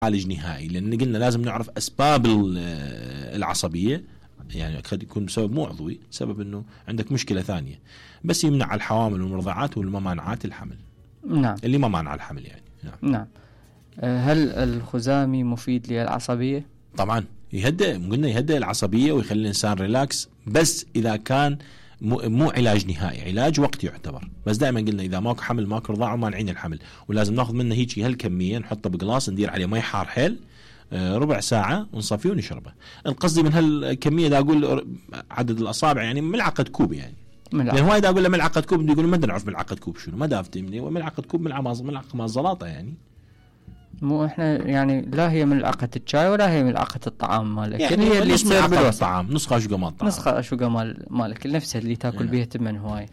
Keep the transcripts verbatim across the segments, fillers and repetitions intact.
عالج نهائي، لأن قلنا لازم نعرف أسباب العصبية. يعني قد يكون بسبب مو عضوي، سبب أنه عندك مشكلة ثانية، بس يمنع الحوامل والمرضعات والممانعات الحمل. نعم. اللي ما مانع الحمل يعني. نعم. نعم. هل الخزامي مفيد للعصبية؟ طبعا يهدئ، قلنا يهدئ العصبية ويخلي الإنسان ريلاكس، بس إذا كان مو, مو علاج نهائي، علاج وقتي يعتبر. بس دائما قلنا إذا ماكو حمل ماكو رضاعة ومانعين الحمل، ولازم ناخذ منه هيك هالكمية، نحطه بقلاص ندير عليه مي حار حيل ربع ساعة ونصفيه ونشربه. القصدي من هالكمية دا أقول عدد الأصابع يعني ملعقة كوب يعني. لأن هواي دا أقول له ملعقة كوب يقول ما نعرف ملعقة كوب شنو، ما دافتي مني ملعقة كوب ملعقة ملعقة مع الزلاطة يعني. مو احنا يعني لا هي ملعقة الشاي ولا هي ملعقة الطعام مالك، يعني هي اللي تصير بالطعام نسخة شو مال الطعام، نسخة شو مال مالك نفسها اللي تاكل بيها تمن هواي.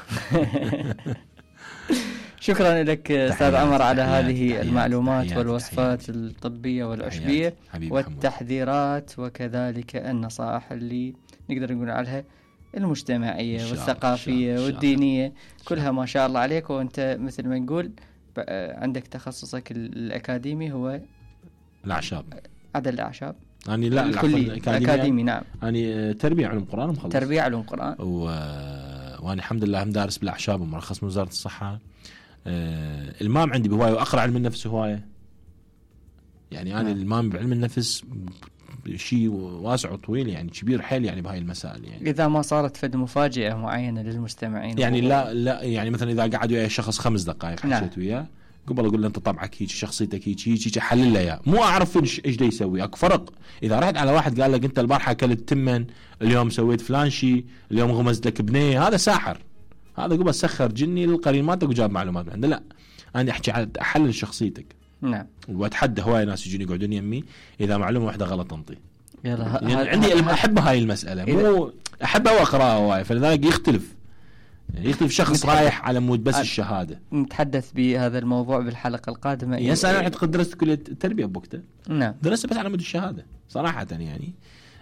شكرا لك أستاذ عمر على هذه المعلومات والوصفات الطبية والعشبية والتحذيرات وكذلك النصائح اللي نقدر نقول عليها المجتمعية والثقافية والدينية كلها ما شاء الله عليك. وأنت مثل ما نقول عندك تخصصك الأكاديمي هو الأعشاب، عدد الأعشاب يعني لا الكلي الأكاديمي. نعم. يعني تربية علوم قرآن مخلص تربية علوم قرآن و... وأنا الحمد لله هم دارس بالأعشاب ومرخص من وزارة الصحة. آه المام عندي بهواية وأقرأ علم النفس هواية يعني. أنا المام بعلم النفس شيء واسع وطويل يعني كبير حيل يعني بهاي المسائل يعني. إذا ما صارت فد مفاجأة معينة للمستمعين يعني لا لا يعني مثلا إذا قعد ويا شخص خمس دقائق حكيت نعم. وياه قبل أقول له أنت طبعك هيك شخصيتك هيك هيك هيك أحلل له إياه، مو أعرف إيش إيش دا يسوي. أكو فرق إذا رحت على واحد قال لك أنت البارحة أكلت تمن، اليوم سويت فلان شيء، اليوم غمزت لك بنية، هذا ساحر، هذا قبل سخر جني للقرين مالتك وجاب معلومات من عنده. لا أنا أحكي على أحلل شخصيتك. نعم. وأتحدى هواي ناس يجون يقعدون يمي إذا معلومة واحدة غلط أنطي. يلا يعني عندي أحب هاي المسألة، مو أحبها وأقرأها هواي، فلذلك يختلف يعني يختلف شخص رايح على مود بس الشهادة. نتحدث بهذا الموضوع بالحلقة القادمة. يس أنا قد درست كلية التربية بوقتها. نعم. درست بس على مود الشهادة صراحة يعني.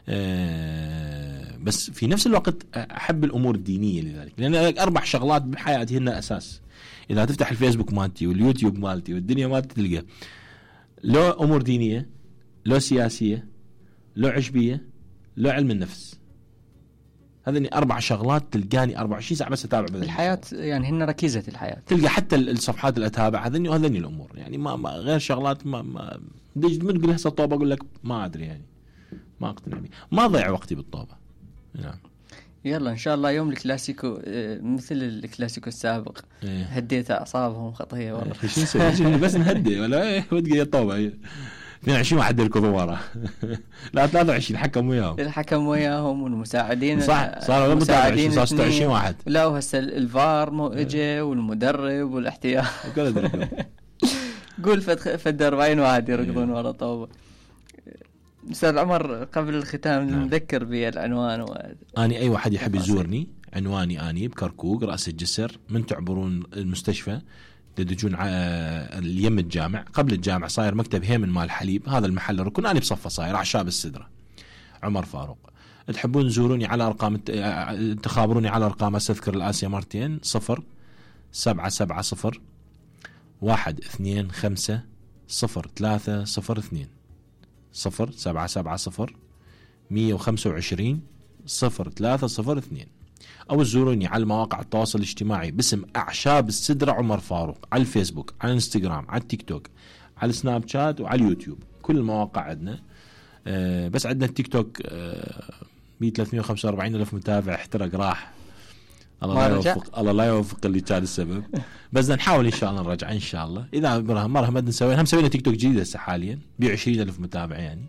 أه بس في نفس الوقت أحب الأمور الدينية لذلك، لأن أربع شغلات بحياتي هن أساس. إذا تفتح الفيسبوك مالتي واليوتيوب مالتي والدنيا مالتي تلقى لو أمور دينية، لو سياسية، لو عشبية، لو علم النفس. هذني أربع شغلات تلقاني أربعة وعشرين ساعة بس أتابع بذلك الحياة يعني هن ركيزة الحياة. تلقى حتى الصفحات اللي أتابع هذني وهذني الأمور يعني ما, ما غير شغلات ما ما دج من تقول هسه الطوبة أقول لك ما أدري يعني ما أقتنع بيه، ما ضيع وقتي بالطوبة. نعم. يلا إن شاء الله يوم الكلاسيكو مثل الكلاسيكو السابق إيه. هديت أعصابهم خطية والله. إيه. شو نسوي بس نهدي ولا إيه ودقي الطوبة اثنين وعشرين واحد يركضوا ورا لا ثلاثة وعشرين حكم وياهم الحكم وياهم والمساعدين صح صاروا المساعدين صار ستة وعشرين واحد. لا وهسه الفار مو اجى والمدرب والاحتياط قول فد فد أربعين واحد يركضون ورا طوبة. أستاذ عمر قبل الختام نذكر بالعنوان و... أنا أي واحد يحب يزورني عنواني أني بكركوك رأس الجسر، من تعبرون المستشفى تدجون اليم الجامع قبل الجامع صاير مكتب هيمن مال حليب، هذا المحل الركن أنا بصفة صاير أعشاب السدرة عمر فاروق. تحبون تزوروني على أرقام تخابروني على أرقام أستذكر الآسيا مرتين صفر سبعة سبعة صفر واحد اثنين خمسة صفر ثلاثة صفر اثنين صفر سبعة سبعة صفر مية وخمسة وعشرين صفر ثلاثة صفر اثنين، أو تزوروني على مواقع التواصل الاجتماعي باسم أعشاب السدرة عمر فاروق على الفيسبوك على الانستغرام على التيك توك على السناب شات وعلى اليوتيوب كل المواقع عندنا. أه بس عندنا التيك توك أه ثلاثمية وخمسة وأربعين ألف متابع احترق راح الله لا يوفق الله لا يوفق اللي كان السبب بس نحاول إن شاء الله نرجع إن شاء الله. إذا مرة مرة ما نسوي هم سوينا تيك توك جديد هسه حاليا بعشرين ألف متابع يعني،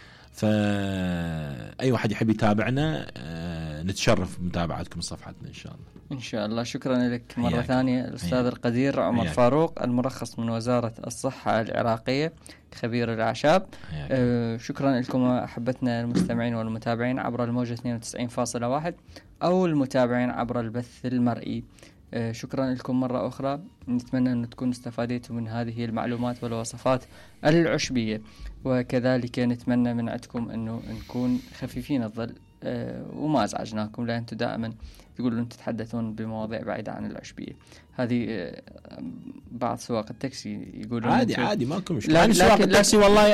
فأي واحد يحب يتابعنا أه نتشرف بمتابعتكم صفحتنا إن شاء الله. إن شاء الله. شكرا لك مرة حياك. ثانية الأستاذ حياك. القدير عمر حياك. فاروق المرخص من وزارة الصحة العراقية خبير الأعشاب. أه شكرا لكم أحبتنا المستمعين والمتابعين عبر الموجة اثنين وتسعين فاصلة واحد أو المتابعين عبر البث المرئي. أه شكرا لكم مرة أخرى، نتمنى أن تكونوا استفادتوا من هذه المعلومات والوصفات العشبية، وكذلك نتمنى من عندكم أنه نكون خفيفين الظل أه وما أزعجناكم، لأن أنتم دائما تقولون تتحدثون بمواضيع بعيدة عن العشبية. هذه أه بعض سواق التاكسي يقولون عادي عادي ماكو مشكلة. سواق التاكسي والله